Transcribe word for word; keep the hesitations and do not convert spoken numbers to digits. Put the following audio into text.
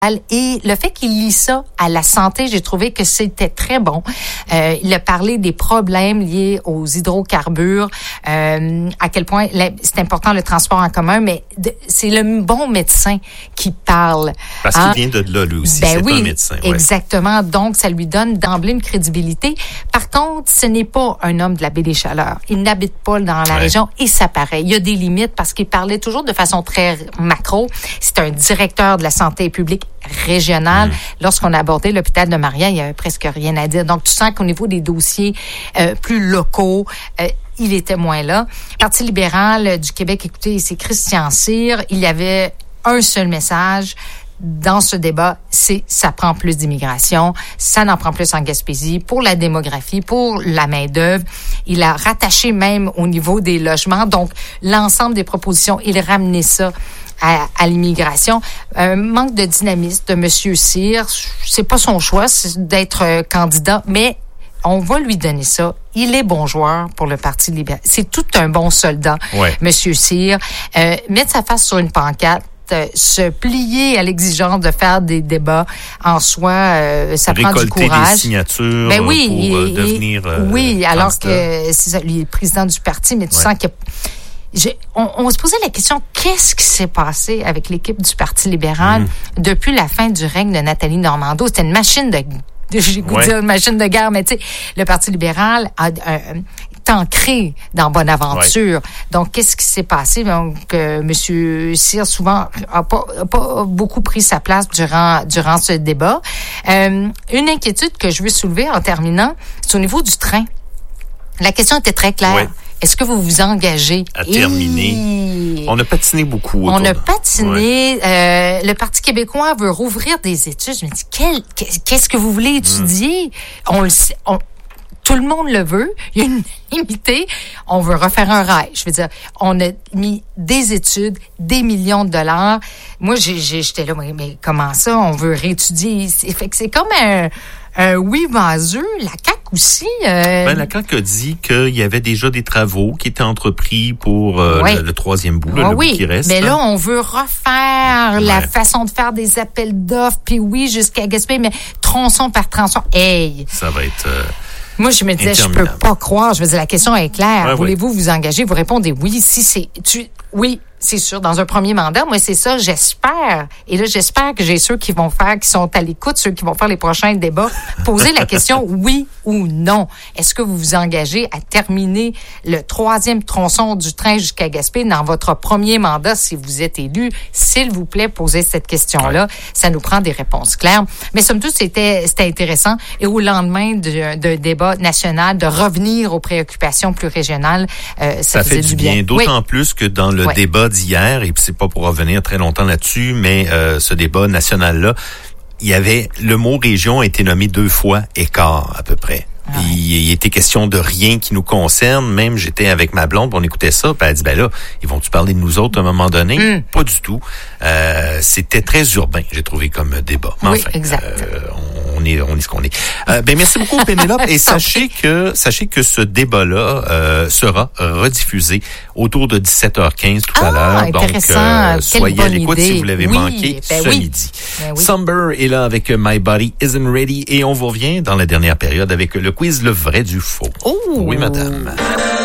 Et le fait qu'il lie ça à la santé, j'ai trouvé que c'était très bon. Euh, il a parlé des problèmes liés aux hydrocarbures, euh, à quel point c'est important le transport en commun, mais de, c'est le bon médecin qui parle. Parce hein? qu'il vient de là, lui aussi, ben c'est oui, un médecin. Ouais. Exactement, donc ça lui donne d'emblée une crédibilité. Par contre, ce n'est pas un homme de la baie des Chaleurs. Il n'habite pas dans la ouais. région et ça paraît. Il y a des limites parce qu'il parlait toujours de façon très macro. C'est un directeur de la santé publique régional. Mmh. Lorsqu'on a abordé l'hôpital de Maria, il y avait presque rien à dire. Donc, tu sens qu'au niveau des dossiers euh, plus locaux, euh, il était moins là. Parti libéral du Québec, écoutez, c'est Christian Cyr. Il y avait un seul message dans ce débat, c'est ça prend plus d'immigration, ça n'en prend plus en Gaspésie, pour la démographie, pour la main-d'œuvre. Il a rattaché même au niveau des logements. Donc, l'ensemble des propositions, il ramenait ça à, à l'immigration. Un manque de dynamisme de M. Cyr, c'est pas son choix c'est d'être euh, candidat, mais on va lui donner ça. Il est bon joueur pour le Parti libéral. C'est tout un bon soldat, ouais. M. Cyr. Euh, mettre sa face sur une pancarte, se plier à l'exigence de faire des débats en soi, euh, ça prend du courage. Récolter des signatures ben oui, pour et, euh, devenir euh, oui, alors candidat. Que c'est ça, lui est le président du parti, mais tu ouais. sens que je, on, on se posait la question, qu'est-ce qui s'est passé avec l'équipe du Parti libéral mmh. depuis la fin du règne de Nathalie Normando? C'était une machine de j'ai goût de dire une machine de guerre, mais tu sais, le Parti libéral a euh, ancré dans Bonaventure. Ouais. Donc, qu'est-ce qui s'est passé? Donc, euh, M. Cyr, souvent, a pas, a pas beaucoup pris sa place durant, durant ce débat. Euh, une inquiétude que je veux soulever en terminant, c'est au niveau du train. La question était très claire. Ouais. Est-ce que vous vous engagez? À terminer. Et... On a patiné beaucoup. On a patiné. Ouais. Euh, le Parti québécois veut rouvrir des études. Je me dis, quel, qu'est-ce que vous voulez étudier? Mmh. On le sait. On, tout le monde le veut. Il y a une limité. On veut refaire un rail. Je veux dire, on a mis des études, des millions de dollars. Moi, j'ai, j'ai, j'étais là, mais, mais comment ça? On veut réétudier. C'est, fait que c'est comme un... Euh, oui, vaseux, la C A Q aussi. Euh... Ben, la C A Q a dit qu'il y avait déjà des travaux qui étaient entrepris pour euh, oui. le, le troisième bout, là, ah, le oui. bout qui reste. Mais là, on veut refaire ouais. la façon de faire des appels d'offres, puis oui, jusqu'à Gaspé, mais tronçon par tronçon. Hey! Ça va être... Euh... Moi, je me disais, je peux pas croire. Je veux dire, la question est claire. Ouais, Voulez-vous ouais. vous engager? Vous répondez oui. Si c'est... Tu, oui, c'est sûr, dans un premier mandat. Moi, c'est ça, j'espère. Et là, j'espère que j'ai ceux qui vont faire, qui sont à l'écoute, ceux qui vont faire les prochains débats, poser la question oui ou non. Est-ce que vous vous engagez à terminer le troisième tronçon du train jusqu'à Gaspé dans votre premier mandat si vous êtes élu? S'il vous plaît, posez cette question-là. Ouais. Ça nous prend des réponses claires. Mais somme toute, c'était, c'était intéressant. Et au lendemain d'un de, de débat national, de revenir aux préoccupations plus régionales, euh, ça, ça faisait fait du bien. bien. D'autant oui. plus que dans le oui. débat d'hier, et puis c'est pas pour revenir très longtemps là-dessus, mais euh, ce débat national-là, il y avait, le mot région a été nommé deux fois écart à peu près. Ah ouais. il, il était question de rien qui nous concerne. Même j'étais avec ma blonde, on écoutait ça, puis elle a dit, ben là, ils vont-tu parler de nous autres à un moment donné? Mm. Pas du tout. Euh, c'était très urbain, j'ai trouvé comme débat. Mais oui, enfin, exact. Euh, on est, on est ce qu'on est. Euh, ben merci beaucoup Pénélope, et sachez que, sachez que ce débat-là euh, sera rediffusé autour de dix-sept heures quinze tout ah, à l'heure. Donc, euh, soyez à l'écoute idée. si vous l'avez oui, manqué ben ce oui. midi. Ben oui. Somber est là avec My Body Isn't Ready, et on vous revient dans la dernière période avec le quiz Le vrai du faux. Oh. Oui, madame.